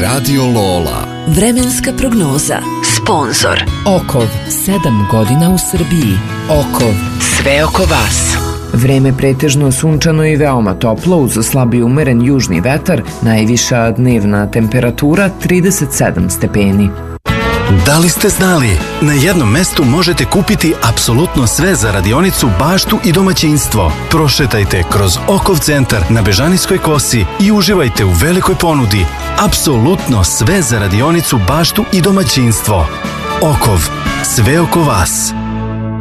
Radio Lola. Vremenska prognoza. Sponzor Okov, 7 godina u Srbiji. Okov, sve oko vas. Vreme pretežno sunčano i veoma toplo uz slabi umeren južni vetar, najviša dnevna temperatura 37 stepeni. Da li ste znali? Na jednom mestu možete kupiti apsolutno sve za radionicu, baštu i domaćinstvo. Prošetajte kroz Okov centar na Bežanijskoj kosi i uživajte u velikoj ponudi. Apsolutno sve za radionicu, baštu i domaćinstvo. Okov, sve oko vas.